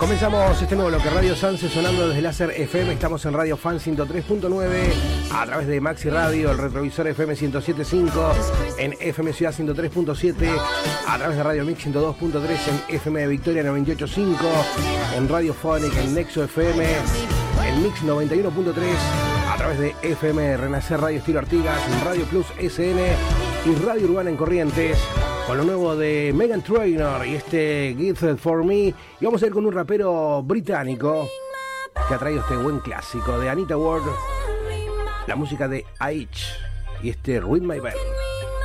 Comenzamos este nuevo bloque Radio Sanse sonando desde Láser FM. Estamos en Radio Fan 103.9 a través de Maxi Radio, el retrovisor FM 107.5, en FM Ciudad 103.7, a través de Radio Mix 102.3, en FM de Victoria 98.5, en Radio Phonic, en Nexo FM, en Mix 91.3, a través de FM Renacer Radio Estilo Artigas, en Radio Plus SN y Radio Urbana en Corrientes, con lo nuevo de Meghan Trainor y este Gifted for Me. Y vamos a ir con un rapero británico que ha traído este buen clásico de Anita Ward, la música de H y este Read My Bell.